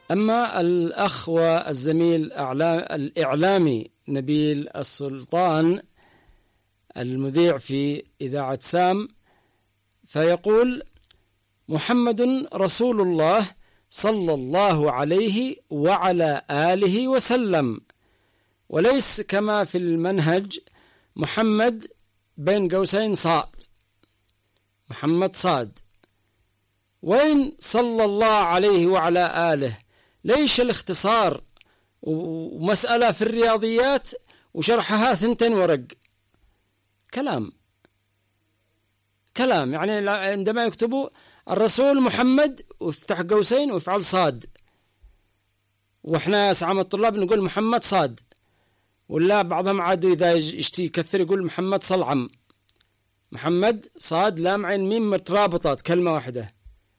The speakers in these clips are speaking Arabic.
أما الأخ والزميل الإعلامي نبيل السلطان المذيع في إذاعة سام فيقول: محمد رسول الله صلى الله عليه وعلى آله وسلم، وليس كما في المنهج محمد بين قوسين صاد، محمد صاد. وين صلى الله عليه وعلى آله؟ ليش الاختصار ومسألة في الرياضيات وشرحها 2 ورق؟ كلام يعني عندما يكتبوا الرسول محمد وافتح قوسين ويفعل صاد، واحنا سعامة الطلاب نقول محمد صاد، ولا بعضهم عاد إذا يشتي يكثر يقول محمد صلعم، محمد صاد لام عين ميم مترابطات كلمة واحدة.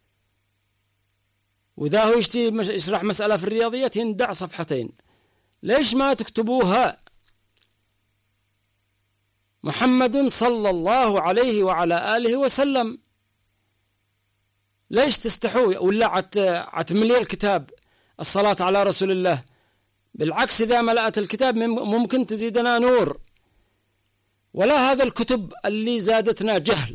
وإذا هو يشتي يشرح مسألة في الرياضيات يندع صفحتين. ليش ما تكتبوها محمد صلى الله عليه وعلى آله وسلم؟ ليش تستحوا ولا عتملي الكتاب الصلاة على رسول الله؟ بالعكس، إذا ملأت الكتاب ممكن تزيدنا نور. ولا هذا الكتب اللي زادتنا جهل،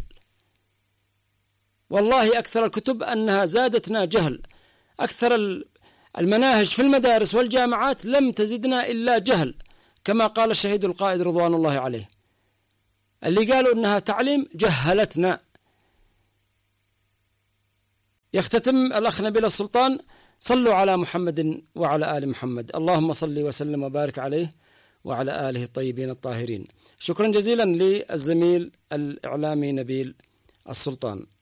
والله أكثر الكتب أنها زادتنا جهل. أكثر المناهج في المدارس والجامعات لم تزدنا إلا جهل، كما قال الشهيد القائد رضوان الله عليه، اللي قالوا أنها تعليم جهلتنا. يختتم الأخ نبيل السلطان: صلوا على محمد وعلى آل محمد، اللهم صل وسلم وبارك عليه وعلى آله الطيبين الطاهرين. شكرا جزيلا للزميل الإعلامي نبيل السلطان.